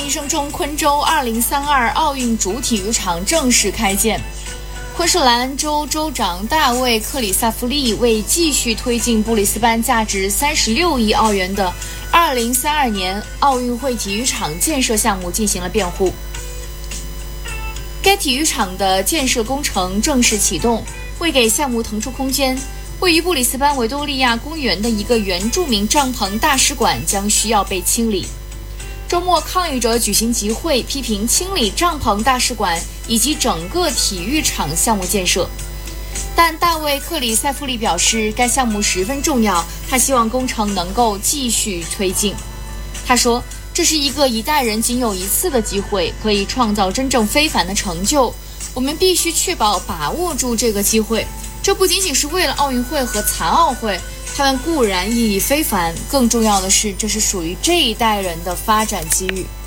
一声中，昆州2032奥运主体育场正式开建。昆士兰州州长大卫·克里萨夫利为继续推进布里斯班价值36亿澳元的2032年奥运会体育场建设项目进行了辩护。该体育场的建设工程正式启动，为给项目腾出空间，位于布里斯班维多利亚公园的一个原住民帐篷大使馆将需要被清理。周末，抗议者举行集会，批评清理帐篷大使馆以及整个体育场项目建设。但大卫·克里塞夫利表示，该项目十分重要，他希望工程能够继续推进。他说，这是一个一代人仅有一次的机会，可以创造真正非凡的成就。我们必须确保把握住这个机会。这不仅仅是为了奥运会和残奥会，它们固然意义非凡，更重要的是，这是属于这一代人的发展机遇。